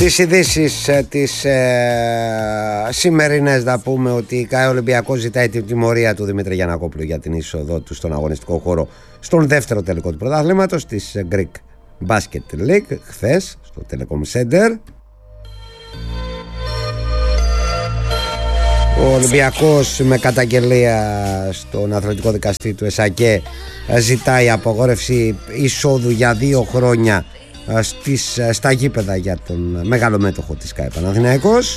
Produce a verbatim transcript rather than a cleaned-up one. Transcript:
Τις ειδήσεις ε, τις ε, σημερινές να πούμε ότι η ΚΑΕ Ολυμπιακός ζητάει την τιμωρία του Δημήτρη Γιαννακόπουλου για την είσοδό του στον αγωνιστικό χώρο στον δεύτερο τελικό του πρωταθλήματος της Greek Basket League χθες στο Telecom Center. Ο Ολυμπιακός με καταγγελία στον αθλητικό δικαστή του ΕΣΑΚΕ ζητάει απογόρευση εισόδου για δύο χρόνια στις, στα γήπεδα για τον μεγάλο μέτοχο της ΚΑΕ Παναθηναϊκός.